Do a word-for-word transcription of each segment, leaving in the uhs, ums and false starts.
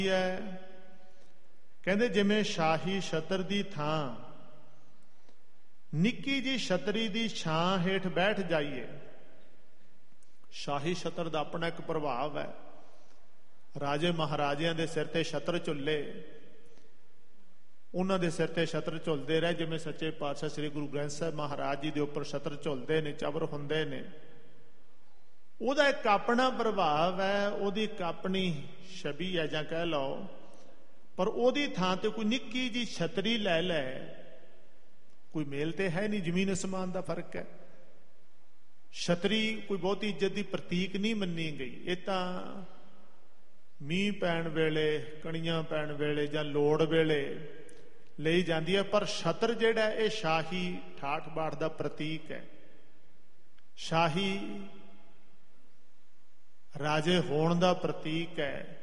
ਹੈ। ਕਹਿੰਦੇ ਜਿਵੇਂ ਸ਼ਾਹੀ ਛਤਰ ਦੀ ਥਾਂ ਨਿੱਕੀ ਜੀ ਛਤਰੀ ਦੀ ਛਾਂ ਹੇਠ ਬੈਠ ਜਾਈਏ। ਸ਼ਾਹੀ ਛਤਰ ਦਾ ਆਪਣਾ ਇੱਕ ਪ੍ਰਭਾਵ ਹੈ। ਰਾਜੇ ਮਹਾਰਾਜਿਆਂ ਦੇ ਸਿਰ ਤੇ ਛਤਰ ਝੁੱਲੇ, ਉਹਨਾਂ ਦੇ ਸਿਰ ਤੇ ਛਤਰ ਝੁੱਲਦੇ ਰਹੇ, ਜਿਵੇਂ ਸੱਚੇ ਪਾਤਸ਼ਾਹ ਸ੍ਰੀ ਗੁਰੂ ਗ੍ਰੰਥ ਸਾਹਿਬ ਮਹਾਰਾਜ ਜੀ ਦੇ ਉੱਪਰ ਛਤਰ ਝੁੱਲਦੇ ਨੇ, ਚਬਰ ਹੁੰਦੇ ਨੇ। ਉਹਦਾ ਇੱਕ ਆਪਣਾ ਪ੍ਰਭਾਵ ਹੈ, ਉਹਦੀ ਇੱਕ ਆਪਣੀ ਛਵੀ ਹੈ ਜਾਂ ਕਹਿ ਲਓ। ਪਰ ਉਹਦੀ ਥਾਂ ਤੇ ਕੋਈ ਨਿੱਕੀ ਜੀ ਛਤਰੀ ਲੈ ਲੈ, ਕੋਈ ਮੇਲ ਤੇ ਹੈ ਨਹੀਂ, ਜ਼ਮੀਨ ਅਸਮਾਨ ਦਾ ਫਰਕ ਹੈ। ਛਤਰੀ ਕੋਈ ਬਹੁਤੀ ਇੱਜ਼ਤ ਦੀ ਪ੍ਰਤੀਕ ਨਹੀਂ ਮੰਨੀ ਗਈ। ਇਹ ਤਾਂ ਮੀਂਹ ਪੈਣ ਵੇਲੇ, ਕਣੀਆਂ ਪੈਣ ਵੇਲੇ ਜਾਂ ਲੋੜ ਵੇਲੇ ਲਈ ਜਾਂਦੀ ਹੈ। ਪਰ ਛਤਰ ਜਿਹੜਾ ਇਹ ਸ਼ਾਹੀ ਠਾਠ ਬਾਠ ਦਾ ਪ੍ਰਤੀਕ ਹੈ। ਸ਼ਾਹੀ ਰਾਜੇ ਹੋਣ ਦਾ ਪ੍ਰਤੀਕ ਹੈ।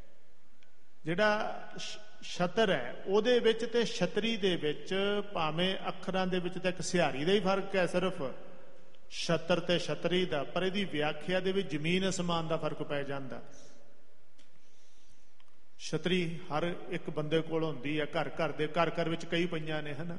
ਜਿਹੜਾ ਛਤਰ ਹੈ ਉਹਦੇ ਵਿੱਚ ਤੇ ਛਤਰੀ ਦੇ ਵਿੱਚ ਭਾਵੇਂ ਅੱਖਰਾਂ ਦੇ ਵਿੱਚ ਤਾਂ ਇੱਕ ਸਿਹਾਰੀ ਦਾ ਹੀ ਫਰਕ ਹੈ ਸਿਰਫ, ਛਤਰ ਤੇ ਛਤਰੀ ਦਾ, ਪਰ ਇਹਦੀ ਵਿਆਖਿਆ ਦੇ ਵਿੱਚ ਜ਼ਮੀਨ ਅਸਮਾਨ ਦਾ ਫਰਕ ਪੈ ਜਾਂਦਾ। ਛਤਰੀ ਹਰ ਇੱਕ ਬੰਦੇ ਕੋਲ ਹੁੰਦੀ ਹੈ, ਘਰ ਘਰ ਦੇ ਘਰ ਘਰ ਵਿੱਚ ਕਈ ਪਈਆਂ ਨੇ, ਹਨਾ।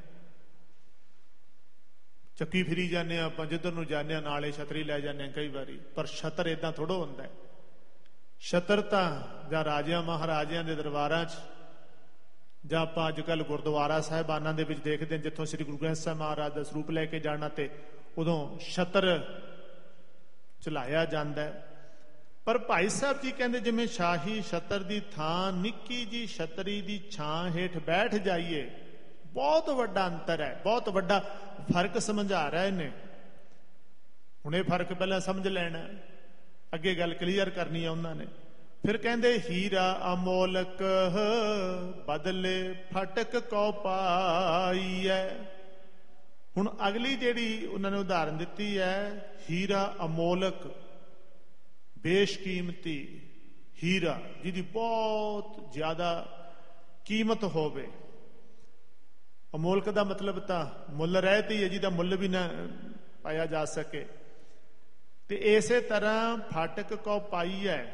ਚੱਕੀ ਫਿਰੀ ਜਾਂਦੇ ਹਾਂ ਆਪਾਂ, ਜਿੱਧਰ ਨੂੰ ਜਾਂਦੇ ਹਾਂ ਨਾਲੇ ਛਤਰੀ ਲੈ ਜਾਂਦੇ ਹਾਂ ਕਈ ਵਾਰੀ। ਪਰ ਛਤਰ ਏਦਾਂ ਥੋੜ੍ਹਾ ਹੁੰਦਾ। ਛਤਰ ਤਾਂ ਜਾਂ ਰਾਜਿਆਂ ਮਹਾਰਾਜਿਆਂ ਦੇ ਦਰਬਾਰਾਂ 'ਚ, ਜਾਂ ਆਪਾਂ ਅੱਜ ਕੱਲ੍ਹ ਗੁਰਦੁਆਰਾ ਸਾਹਿਬਾਨਾਂ ਦੇ ਵਿੱਚ ਦੇਖਦੇ ਹਾਂ, ਜਿੱਥੋਂ ਸ੍ਰੀ ਗੁਰੂ ਗ੍ਰੰਥ ਸਾਹਿਬ ਮਹਾਰਾਜ ਦਾ ਸਰੂਪ ਲੈ ਕੇ ਜਾਣਾ ਤੇ ਉਦੋਂ ਛਤਰ ਚਲਾਇਆ ਜਾਂਦਾ। ਪਰ ਭਾਈ ਸਾਹਿਬ ਜੀ ਕਹਿੰਦੇ ਜਿਵੇਂ ਸ਼ਾਹੀ ਛਤਰ ਦੀ ਥਾਂ ਨਿੱਕੀ ਜੀ ਛਤਰੀ ਦੀ ਛਾਂ ਹੇਠ ਬੈਠ ਜਾਈਏ। ਬਹੁਤ ਵੱਡਾ ਅੰਤਰ ਹੈ, ਬਹੁਤ ਵੱਡਾ ਫਰਕ ਸਮਝਾ ਰਿਹਾ ਇਹਨੇ। ਹੁਣ ਇਹ ਫਰਕ ਪਹਿਲਾਂ ਸਮਝ ਲੈਣਾ, ਅੱਗੇ ਗੱਲ ਕਲੀਅਰ ਕਰਨੀ ਹੈ ਉਹਨਾਂ ਨੇ। ਫਿਰ ਕਹਿੰਦੇ ਹੀਰਾ ਅਮੋਲਕ ਬਦਲੇ ਫਟਕ ਕਉ ਪਾਈਐ। ਹੁਣ ਅਗਲੀ ਜਿਹੜੀ ਉਹਨਾਂ ਨੇ ਉਦਾਹਰਨ ਦਿੱਤੀ ਹੈ, ਹੀਰਾ ਅਮੋਲਕ, ਬੇਸ਼ਕੀਮਤੀ ਹੀਰਾ ਜਿਹਦੀ ਬਹੁਤ ਜ਼ਿਆਦਾ ਕੀਮਤ ਹੋਵੇ। ਅਮੋਲਕ ਦਾ ਮਤਲਬ ਤਾਂ ਮੁੱਲ ਰਹਿਤ ਹੀ ਹੈ, ਜਿਹਦਾ ਮੁੱਲ ਵੀ ਨਾ ਪਾਇਆ ਜਾ ਸਕੇ। ਤੇ ਇਸੇ ਤਰ੍ਹਾਂ ਫਾਟਕ ਕਉ ਪਾਈ ਹੈ,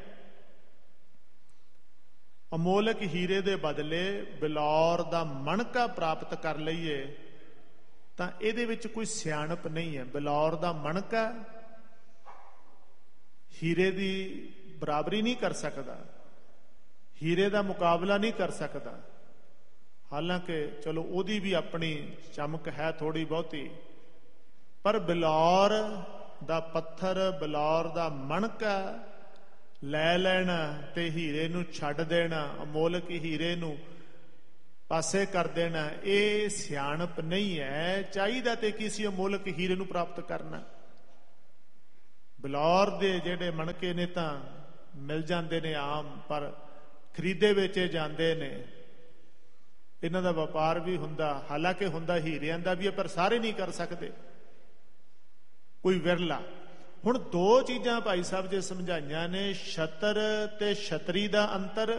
ਅਮੋਲਕ ਹੀਰੇ ਦੇ ਬਦਲੇ ਬਿਲੌਰ ਦਾ ਮਣਕਾ ਪ੍ਰਾਪਤ ਕਰ ਲਈਏ ਤਾਂ ਇਹਦੇ ਵਿੱਚ ਕੋਈ ਸਿਆਣਪ ਨਹੀਂ ਹੈ। ਬਿਲੌਰ ਦਾ ਮਣਕਾ ਹੀਰੇ ਦੀ ਬਰਾਬਰੀ ਨਹੀਂ ਕਰ ਸਕਦਾ, ਹੀਰੇ ਦਾ ਮੁਕਾਬਲਾ ਨਹੀਂ ਕਰ ਸਕਦਾ। ਹਾਲਾਂਕਿ ਚਲੋ ਉਹਦੀ ਵੀ ਆਪਣੀ ਚਮਕ ਹੈ ਥੋੜੀ ਬਹੁਤੀ, ਪਰ ਬਿਲੌਰ ਦਾ ਪੱਥਰ, ਬਿਲੌਰ ਦਾ ਮਣਕਾ ਲੈ ਲੈਣਾ ਤੇ ਹੀਰੇ ਨੂੰ ਛੱਡ ਦੇਣਾ, ਅਮੋਲਕ ਹੀਰੇ ਨੂੰ ਪਾਸੇ ਕਰ ਦੇਣਾ, ਇਹ ਸਿਆਣਪ ਨਹੀਂ ਹੈ। ਚਾਹੀਦਾ ਤੇ ਕਿਸੇ ਅਮੋਲਕ ਹੀਰੇ ਨੂੰ ਪ੍ਰਾਪਤ ਕਰਨਾ। ਬਿਲੌਰ ਦੇ ਜਿਹੜੇ ਮਣਕੇ ਨੇ ਤਾਂ ਮਿਲ ਜਾਂਦੇ ਨੇ ਆਮ, ਪਰ ਖਰੀਦੇ ਵੇਚੇ ਜਾਂਦੇ ਨੇ। ਇਹਨਾਂ ਦਾ ਵਪਾਰ ਵੀ ਹੁੰਦਾ, ਹਾਲਾਂਕਿ ਹੁੰਦਾ ਹੀਰਿਆਂ ਦਾ ਵੀ ਹੈ, ਪਰ ਸਾਰੇ ਨਹੀਂ ਕਰ ਸਕਦੇ, ਕੋਈ ਵਿਰਲਾ। ਹੁਣ ਦੋ ਚੀਜ਼ਾਂ ਭਾਈ ਸਾਹਿਬ ਜੀ ਸਮਝਾਈਆਂ ਨੇ, ਛਤਰ ਤੇ ਛਤਰੀ ਦਾ ਅੰਤਰ।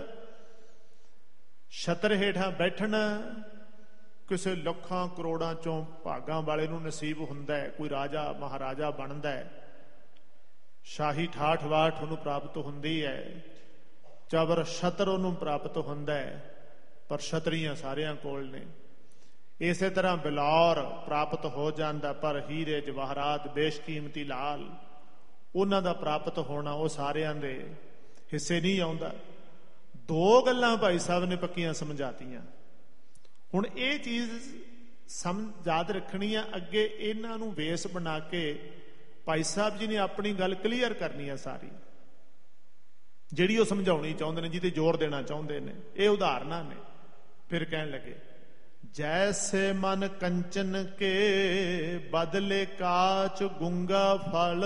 ਛਤਰ ਹੇਠਾਂ ਬੈਠਣਾ ਕਿਸੇ ਲੱਖਾਂ ਕਰੋੜਾਂ ਚੋਂ ਭਾਗਾਂ ਵਾਲੇ ਨੂੰ ਨਸੀਬ ਹੁੰਦਾ ਹੈ, ਕੋਈ ਰਾਜਾ ਮਹਾਰਾਜਾ ਬਣਦਾ ਹੈ, ਸ਼ਾਹੀ ਠਾਠ ਬਾਠ ਉਹਨੂੰ ਪ੍ਰਾਪਤ ਹੁੰਦੀ ਹੈ, ਚਬਰ ਛਤਰ ਉਹਨੂੰ ਪ੍ਰਾਪਤ ਹੁੰਦਾ ਹੈ, ਪਰ ਛਤਰੀਆਂ ਸਾਰਿਆਂ ਕੋਲ ਨੇ। ਇਸੇ ਤਰ੍ਹਾਂ ਬਿਲੌਰ ਪ੍ਰਾਪਤ ਹੋ ਜਾਂਦਾ, ਪਰ ਹੀਰੇ ਜਵਾਹਰਾਤ ਬੇਸ਼ਕੀਮਤੀ ਲਾਲ ਉਹਨਾਂ ਦਾ ਪ੍ਰਾਪਤ ਹੋਣਾ ਉਹ ਸਾਰਿਆਂ ਦੇ ਹਿੱਸੇ ਨਹੀਂ ਆਉਂਦਾ। ਦੋ ਗੱਲਾਂ ਭਾਈ ਸਾਹਿਬ ਨੇ ਪੱਕੀਆਂ ਸਮਝਾਤੀਆਂ। ਹੁਣ ਇਹ ਚੀਜ਼ ਸਮਝ ਯਾਦ ਰੱਖਣੀ ਆ, ਅੱਗੇ ਇਹਨਾਂ ਨੂੰ ਵੇਸ ਬਣਾ ਕੇ ਭਾਈ ਸਾਹਿਬ ਜੀ ਨੇ ਆਪਣੀ ਗੱਲ ਕਲੀਅਰ ਕਰਨੀ ਆ ਸਾਰੀ, ਜਿਹੜੀ ਉਹ ਸਮਝਾਉਣੀ ਚਾਹੁੰਦੇ ਨੇ, ਜਿਹਤੇ ਜ਼ੋਰ ਦੇਣਾ ਚਾਹੁੰਦੇ ਨੇ। ਇਹ ਉਦਾਹਰਨਾਂ ਨੇ। ਫਿਰ ਕਹਿਣ ਲੱਗੇ, ਜੈਸੇ ਮਨ ਕੰਚਨ ਕੇ ਬਦਲੇ ਕਾਚ ਗੁੰਗਾ ਫਲ,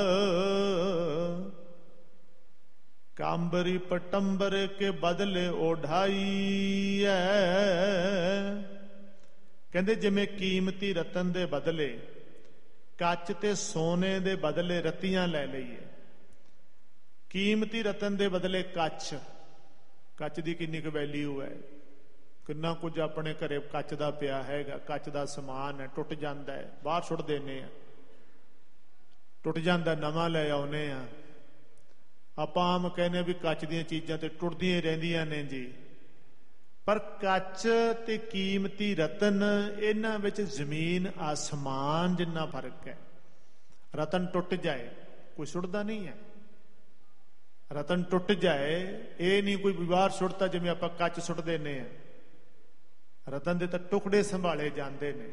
ਕਾਂਬਰੀ ਪਟੰਬਰ ਕੇ ਬਦਲੇ ਓਢਾਈ ਹੈ। ਕਹਿੰਦੇ ਜਿਵੇਂ ਕੀਮਤੀ ਰਤਨ ਦੇ ਬਦਲੇ ਕੱਚ ਤੇ ਸੋਨੇ ਦੇ ਬਦਲੇ ਰਤੀਆਂ ਲੈ ਲਈਏ। ਕੀਮਤੀ ਰਤਨ ਦੇ ਬਦਲੇ ਕੱਚ, ਕੱਚ ਦੀ ਕਿੰਨੀ ਕੁ ਵੈਲਿਊ ਹੈ, ਕਿੰਨਾ ਕੁਝ ਆਪਣੇ ਘਰੇ ਕੱਚ ਦਾ ਪਿਆ ਹੈਗਾ, ਕੱਚ ਦਾ ਸਮਾਨ ਹੈ, ਟੁੱਟ ਜਾਂਦਾ ਹੈ, ਬਾਹਰ ਸੁੱਟ ਦਿੰਦੇ ਆ, ਟੁੱਟ ਜਾਂਦਾ ਨਵਾਂ ਲੈ ਆਉਨੇ ਆ। ਆਪਾਂ ਆਮ ਕਹਿੰਦੇ ਵੀ ਕੱਚ ਦੀਆਂ ਚੀਜ਼ਾਂ ਤੇ ਟੁੱਟਦੀਆਂ ਰਹਿੰਦੀਆਂ ਨੇ ਜੀ, ਪਰ ਕੱਚ ਤੇ ਕੀਮਤੀ ਰਤਨ, ਇਹਨਾਂ ਵਿੱਚ ਜ਼ਮੀਨ ਆਸਮਾਨ ਜਿੰਨਾ ਫਰਕ ਹੈ। ਰਤਨ ਟੁੱਟ ਜਾਏ ਕੋਈ ਸੁੱਟਦਾ ਨਹੀਂ ਹੈ, ਰਤਨ ਟੁੱਟ ਜਾਏ ਇਹ ਨਹੀਂ ਕੋਈ ਵਿਵਾਰ ਸੁੱਟਦਾ ਜਿਵੇਂ ਆਪਾਂ ਕੱਚ ਸੁੱਟ ਦਿੰਦੇ ਹਾਂ। ਰਤਨ ਦੇ ਤਾਂ ਟੁਕੜੇ ਸੰਭਾਲੇ ਜਾਂਦੇ ਨੇ,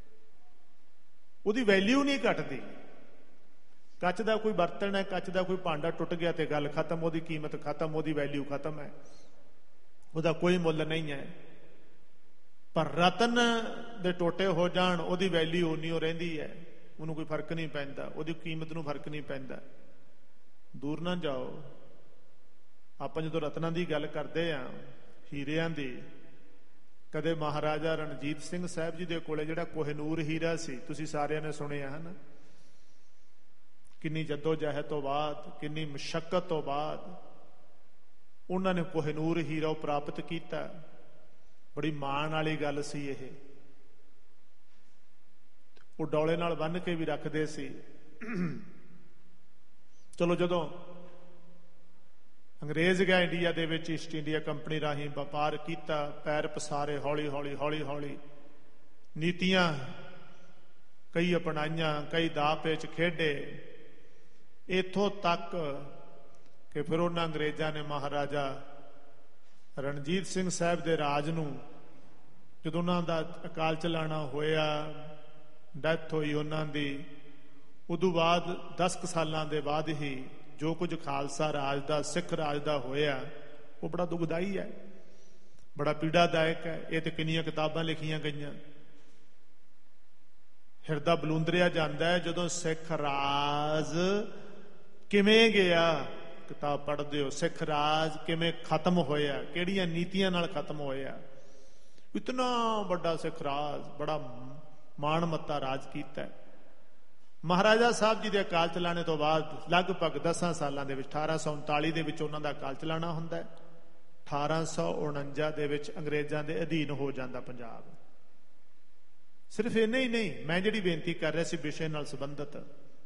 ਉਹਦੀ ਵੈਲਿਊ ਨਹੀਂ ਘਟਦੀ। ਕੱਚ ਦਾ ਕੋਈ ਬਰਤਨ ਹੈ, ਕੱਚ ਦਾ ਕੋਈ ਭਾਂਡਾ ਟੁੱਟ ਗਿਆ ਤੇ ਗੱਲ ਖਤਮ, ਉਹਦੀ ਕੀਮਤ ਖਤਮ, ਉਹਦੀ ਵੈਲਿਊ ਖਤਮ ਹੈ, ਉਹਦਾ ਕੋਈ ਮੁੱਲ ਨਹੀਂ ਹੈ। ਪਰ ਰਤਨ ਦੇ ਟੋਟੇ ਹੋ ਜਾਣ ਉਹਦੀ ਵੈਲਿਊ ਉਨੀ ਹੋ ਰਹਿੰਦੀ ਹੈ, ਉਹਨੂੰ ਕੋਈ ਫਰਕ ਨਹੀਂ ਪੈਂਦਾ, ਉਹਦੀ ਕੀਮਤ ਨੂੰ ਫਰਕ ਨਹੀਂ ਪੈਂਦਾ। ਦੂਰ ਨਾ ਜਾਓ, ਆਪਾਂ ਜਦੋਂ ਰਤਨਾਂ ਦੀ ਗੱਲ ਕਰਦੇ ਹਾਂ, ਹੀਰਿਆਂ ਦੀ, ਕਦੇ ਮਹਾਰਾਜਾ ਰਣਜੀਤ ਸਿੰਘ ਸਾਹਿਬ ਜੀ ਦੇ ਕੋਲੇ ਜਿਹੜਾ ਕੋਹਿਨੂਰ ਹੀਰਾ ਸੀ, ਤੁਸੀਂ ਸਾਰਿਆਂ ਨੇ ਸੁਣਿਆ ਹੈ ਨਾ, ਕਿੰਨੀ ਜੱਦੋ-ਜਹਿਦ ਤੋਂ ਬਾਅਦ, ਕਿੰਨੀ ਮੁਸ਼ੱਕਤ ਤੋਂ ਬਾਅਦ ਉਹਨਾਂ ਨੇ ਕੋਹਿਨੂਰ ਹੀਰਾ ਪ੍ਰਾਪਤ ਕੀਤਾ। ਬੜੀ ਮਾਣ ਵਾਲੀ ਗੱਲ ਸੀ ਇਹ। ਉਹ ਡੋਲੇ ਨਾਲ ਬੰਨ੍ਹ ਕੇ ਵੀ ਰੱਖਦੇ ਸੀ। ਚਲੋ ਜਦੋਂ ਅੰਗਰੇਜ਼ ਗਿਆ ਇੰਡੀਆ ਦੇ ਵਿੱਚ, ਈਸਟ ਇੰਡੀਆ ਕੰਪਨੀ ਰਾਹੀਂ ਵਪਾਰ ਕੀਤਾ, ਪੈਰ ਪਸਾਰੇ, ਹੌਲੀ ਹੌਲੀ ਹੌਲੀ ਹੌਲੀ ਨੀਤੀਆਂ ਕਈ ਅਪਣਾਈਆਂ, ਕਈ ਦਾਅ ਪੇਚ ਖੇਡੇ, ਇੱਥੋਂ ਤੱਕ ਕਿ ਫਿਰ ਉਹਨਾਂ ਅੰਗਰੇਜ਼ਾਂ ਨੇ ਮਹਾਰਾਜਾ ਰਣਜੀਤ ਸਿੰਘ ਸਾਹਿਬ ਦੇ ਰਾਜ ਨੂੰ, ਜਦੋਂ ਉਹਨਾਂ ਦਾ ਅਕਾਲ ਚਲਾਣਾ ਹੋਇਆ, ਡੈਥ ਹੋਈ ਉਹਨਾਂ ਦੀ, ਉਦੋਂ ਬਾਅਦ ਦਸ ਕੁ ਸਾਲਾਂ ਦੇ ਬਾਅਦ ਹੀ ਜੋ ਕੁਝ ਖਾਲਸਾ ਰਾਜ ਦਾ, ਸਿੱਖ ਰਾਜ ਦਾ ਹੋਇਆ, ਉਹ ਬੜਾ ਦੁਖਦਾਈ ਹੈ, ਬੜਾ ਪੀੜਾਦਾਇਕ ਹੈ। ਇਹ ਤੇ ਕਿੰਨੀਆਂ ਕਿਤਾਬਾਂ ਲਿਖੀਆਂ ਗਈਆਂ, ਹਿਰਦਾ ਬਲੂੰਦਰਿਆ ਜਾਂਦਾ ਹੈ ਜਦੋਂ ਸਿੱਖ ਰਾਜ ਕਿਵੇਂ ਗਿਆ। ਕਿਤਾਬ ਪੜ੍ਹਦੇ ਹੋ, ਸਿੱਖ ਰਾਜ ਕਿਵੇਂ ਖਤਮ ਹੋਇਆ, ਕਿਹੜੀਆਂ ਨੀਤੀਆਂ ਨਾਲ ਖਤਮ ਹੋਇਆ। ਇਤਨਾ ਵੱਡਾ ਸਿੱਖ ਰਾਜ, ਬੜਾ ਮਾਣ ਮੱਤਾ ਰਾਜ ਕੀਤਾ। ਮਹਾਰਾਜਾ ਸਾਹਿਬ ਜੀ ਦੇ ਅਕਾਲ ਚਲਾਣੇ ਤੋਂ ਬਾਅਦ ਲਗਭਗ ਦਸਾਂ ਸਾਲਾਂ ਦੇ ਵਿੱਚ, ਅਠਾਰਾਂ ਸੌ ਉਨਤਾਲੀ ਦੇ ਵਿੱਚ ਉਹਨਾਂ ਦਾ ਅਕਾਲ ਚਲਾਣਾ ਹੁੰਦਾ ਹੈ। ਅਠਾਰਾਂ ਸੌ ਉਣੰਜਾ ਦੇ ਵਿੱਚ ਅੰਗਰੇਜ਼ਾਂ ਦੇ ਅਧੀਨ ਹੋ ਜਾਂਦਾ ਪੰਜਾਬ। ਸਿਰਫ ਇੰਨਾ ਹੀ ਨਹੀਂ, ਮੈਂ ਜਿਹੜੀ ਬੇਨਤੀ ਕਰ ਰਿਹਾ ਸੀ ਵਿਸ਼ੇ ਨਾਲ ਸੰਬੰਧਿਤ,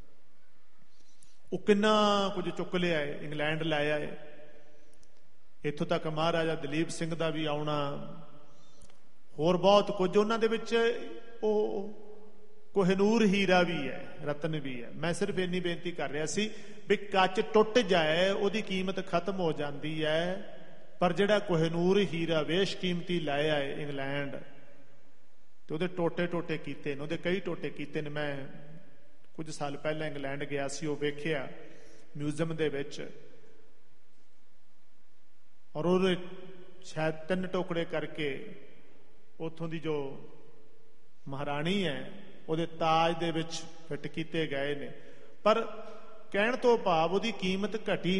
ਉਹ ਕਿੰਨਾ ਕੁਝ ਚੁੱਕ ਲਿਆ ਹੈ, ਇੰਗਲੈਂਡ ਲਾਇਆ ਹੈ, ਇੱਥੋਂ ਤੱਕ ਮਹਾਰਾਜਾ ਦਲੀਪ ਸਿੰਘ ਦਾ ਵੀ ਆਉਣਾ, ਹੋਰ ਬਹੁਤ ਕੁਝ। ਉਹਨਾਂ ਦੇ ਵਿੱਚ ਉਹ ਕੋਹਿਨੂਰ ਹੀਰਾ ਵੀ ਹੈ, ਰਤਨ ਵੀ ਹੈ। ਮੈਂ ਸਿਰਫ ਇੰਨੀ ਬੇਨਤੀ ਕਰ ਰਿਹਾ ਸੀ ਵੀ ਕੱਚ ਟੁੱਟ ਜਾਏ ਉਹਦੀ ਕੀਮਤ ਖਤਮ ਹੋ ਜਾਂਦੀ ਹੈ, ਪਰ ਜਿਹੜਾ ਕੋਹਿਨੂਰ ਹੀਰਾ ਵੇਸ਼ ਕੀਮਤੀ ਲਾਇਆ ਹੈ ਇੰਗਲੈਂਡ, ਤੇ ਉਹਦੇ ਟੋਟੇ ਟੋਟੇ ਕੀਤੇ ਨੇ, ਉਹਦੇ ਕਈ ਟੋਟੇ ਕੀਤੇ ਨੇ। ਮੈਂ ਕੁਝ ਸਾਲ ਪਹਿਲਾਂ ਇੰਗਲੈਂਡ ਗਿਆ ਸੀ, ਉਹ ਵੇਖਿਆ ਮਿਊਜ਼ੀਅਮ ਦੇ ਵਿੱਚ, ਔਰ ਉਹਦੇ ਸ਼ਾਇਦ ਤਿੰਨ ਟੁਕੜੇ ਕਰਕੇ ਉੱਥੋਂ ਦੀ ਜੋ ਮਹਾਰਾਣੀ ਹੈ ਉਹਦੇ ਤਾਜ ਦੇ ਵਿੱਚ ਫਿੱਟ ਕੀਤੇ ਗਏ ਨੇ। ਪਰ ਕਹਿਣ ਤੋਂ ਭਾਵ ਉਹਦੀ ਕੀਮਤ ਘਟੀ